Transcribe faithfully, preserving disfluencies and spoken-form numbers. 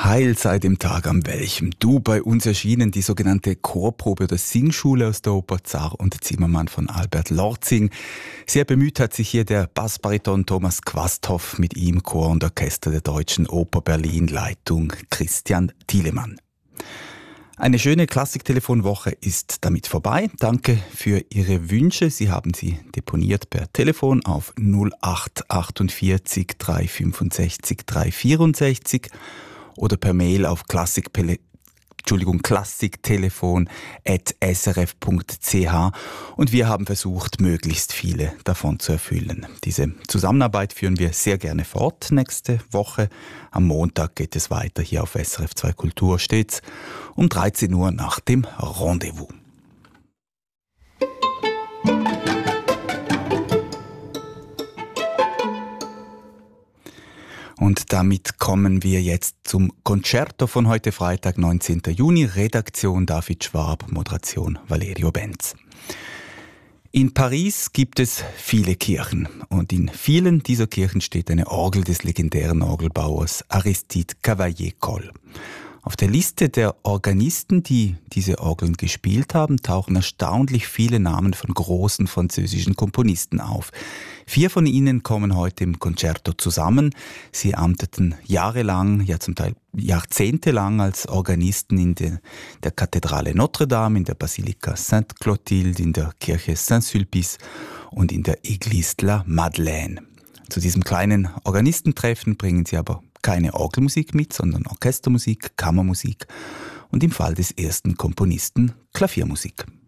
Heil sei dem Tag, an welchem du bei uns erschienen, die sogenannte Chorprobe oder Singschule aus der Oper Zar und Zimmermann von Albert Lorzing. Sehr bemüht hat sich hier der Bassbariton Thomas Quasthoff, mit ihm Chor und Orchester der Deutschen Oper Berlin, Leitung Christian Thielemann. Eine schöne Klassik-Telefonwoche ist damit vorbei. Danke für Ihre Wünsche. Sie haben sie deponiert per Telefon auf null acht achtundvierzig drei fünfundsechzig drei vierundsechzig oder per Mail auf Klassik, Entschuldigung, klassiktelefon at s r f punkt c h, und wir haben versucht, möglichst viele davon zu erfüllen. Diese Zusammenarbeit führen wir sehr gerne fort nächste Woche. Am Montag geht es weiter hier auf S R F zwei Kultur, stets um dreizehn Uhr nach dem Rendezvous. Und damit kommen wir jetzt zum Concerto von heute Freitag, neunzehnten Juni. Redaktion David Schwab, Moderation Valerio Benz. In Paris gibt es viele Kirchen und in vielen dieser Kirchen steht eine Orgel des legendären Orgelbauers Aristide Cavaillé-Coll. Auf der Liste der Organisten, die diese Orgeln gespielt haben, tauchen erstaunlich viele Namen von großen französischen Komponisten auf. Vier von ihnen kommen heute im Concerto zusammen. Sie amteten jahrelang, ja zum Teil jahrzehntelang als Organisten in der, der Kathedrale Notre Dame, in der Basilika Sainte-Clotilde, in der Kirche Saint-Sulpice und in der Église de la Madeleine. Zu diesem kleinen Organistentreffen bringen sie aber keine Orgelmusik mit, sondern Orchestermusik, Kammermusik und im Fall des ersten Komponisten Klaviermusik.